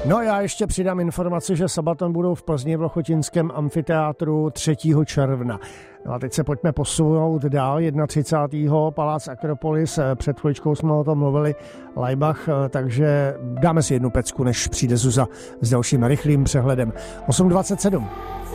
No já ještě přidám informaci, že Sabaton budou v Plzni v Lochotinském amfiteátru 3. června. No a teď se pojďme posunout dál. 31. Palác Akropolis, před chviličkou jsme o tom mluvili, Laibach, takže dáme si jednu pecku, než přijde Zuza s dalším rychlým přehledem. 8:27.